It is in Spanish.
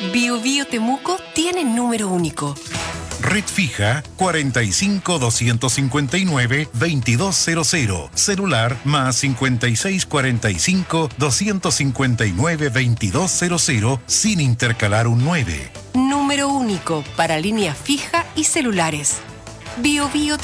Bio Bio Temuco tiene número único. Red fija 45 259 2200. Celular más 56 45 259 2200 sin intercalar un 9. Número único para línea fija y celulares. Bio Bio